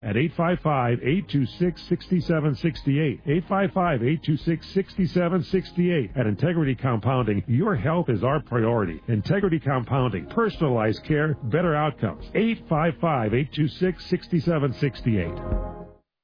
at 855-826-6768. 855-826-6768. At Integrity Compounding, your health is our priority. Integrity Compounding, personalized care, better outcomes. 855-826-6768.